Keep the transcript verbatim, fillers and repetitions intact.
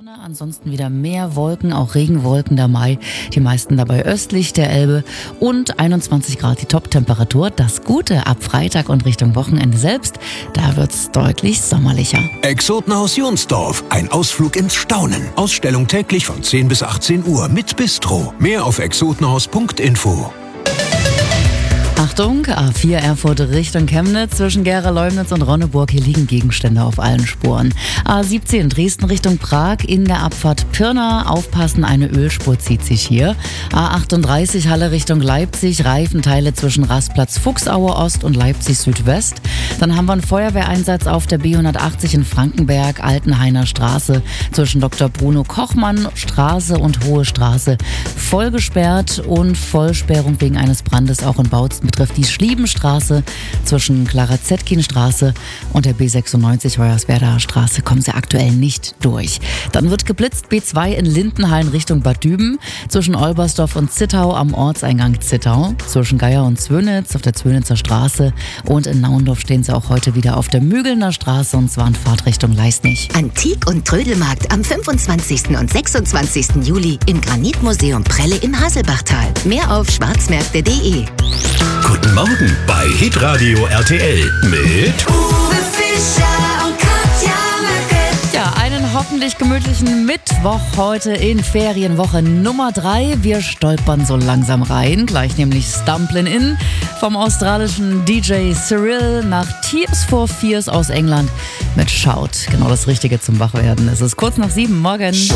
Ansonsten wieder mehr Wolken, auch Regenwolken dabei. Die meisten dabei östlich der Elbe und einundzwanzig Grad die Top-Temperatur. Das Gute ab Freitag und Richtung Wochenende selbst, da wird's deutlich sommerlicher. Exotenhaus Jonsdorf, ein Ausflug ins Staunen. Ausstellung täglich von zehn bis achtzehn Uhr mit Bistro. Mehr auf exotenhaus punkt info. Achtung, A vier Erfurt Richtung Chemnitz, zwischen Gera, Leumnitz und Ronneburg, hier liegen Gegenstände auf allen Spuren. A siebzehn Dresden Richtung Prag, in der Abfahrt Pirna, aufpassen, eine Ölspur zieht sich hier. A achtunddreißig Halle Richtung Leipzig, Reifenteile zwischen Rastplatz Fuchsaue Ost und Leipzig Südwest. Dann haben wir einen Feuerwehreinsatz auf der B hundertachtzig in Frankenberg, Altenhainer Straße, zwischen Doktor Bruno Kochmann Straße und Hohe Straße, voll gesperrt und Vollsperrung wegen eines Brandes auch in Bautzen betrifft die Schliebenstraße zwischen Clara-Zetkin-Straße und der B sechsundneunzig Hoyerswerdaer Straße, kommen sie aktuell nicht durch. Dann wird geblitzt B zwei in Lindenhain Richtung Bad Düben, zwischen Olbersdorf und Zittau am Ortseingang Zittau, zwischen Geier und Zwönitz auf der Zwönitzer Straße und in Naundorf stehen sie auch heute wieder auf der Mügelner Straße und zwar in Fahrtrichtung Leisnig. Antik- und Trödelmarkt am fünfundzwanzigsten und sechsundzwanzigsten Juli im Granitmuseum Prelle im Haselbachtal. Mehr auf schwarzmärkte punkt de. Guten Morgen bei Hitradio R T L mit Uwe Fischer und Katja Möcke. Ja, einen hoffentlich gemütlichen Mittwoch heute in Ferienwoche Nummer drei. Wir stolpern so langsam rein, gleich nämlich Stumplin' In vom australischen D J Cyril nach Tears for Fears aus England mit Shout. Genau das Richtige zum Wachwerden. Es ist kurz nach sieben, morgen.